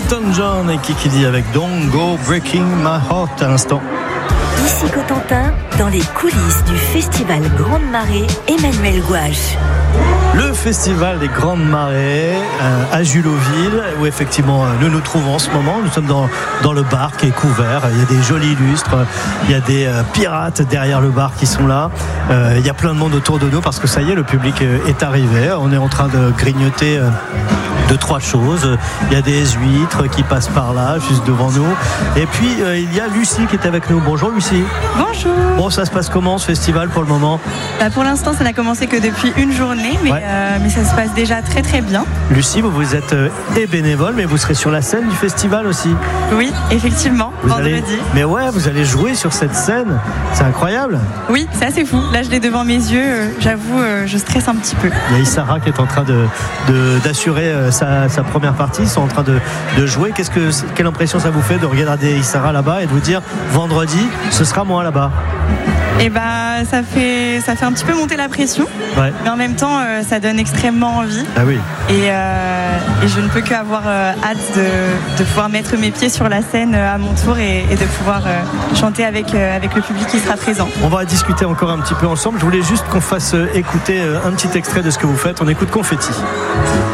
Elton John et Kikidi avec Don't Go Breaking My Heart à l'instant. Ici Cotentin, dans les coulisses du festival Grande Marée, Emmanuel Gouache. Le festival des Grandes Marées à Juloville, où effectivement nous nous trouvons en ce moment. Nous sommes dans le bar qui est couvert. Il y a des jolis lustres, il y a des pirates derrière le bar qui sont là. Il y a plein de monde autour de nous parce que ça y est, le public est arrivé. On est en train de grignoter de trois choses. Il y a des huîtres qui passent par là, juste devant nous. Et puis il y a Lucie qui est avec nous. Bonjour Lucie. Bonjour. Bon, ça se passe comment ce festival pour le moment ? Pour l'instant, ça n'a commencé que depuis une journée, mais ça se passe déjà très très bien. Lucie, vous êtes bénévole, mais vous serez sur la scène du festival aussi. Oui, effectivement, vendredi. Mais ouais, vous allez jouer sur cette scène. C'est incroyable. Oui, c'est assez fou. Là, je l'ai devant mes yeux. J'avoue, je stresse un petit peu. Il y a Issara qui est en train d'assurer sa première partie. Ils sont en train de jouer. Quelle impression ça vous fait de regarder Issara là-bas et de vous dire vendredi, ce sera moi là-bas? Ça fait un petit peu monter la pression, mais en même temps ça donne extrêmement envie. Ah oui. Et je ne peux qu'avoir hâte de pouvoir mettre mes pieds sur la scène à mon tour et de pouvoir chanter avec le public qui sera présent. On va discuter encore un petit peu ensemble. Je voulais juste qu'on fasse écouter un petit extrait de ce que vous faites. On écoute Confetti.